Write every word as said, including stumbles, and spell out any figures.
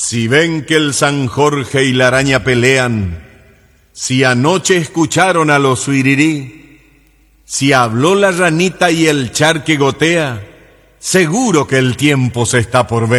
Si ven que el San Jorge y la araña pelean, si anoche escucharon a los suirirí, si habló la ranita y el charque gotea, seguro que el tiempo se está por venir.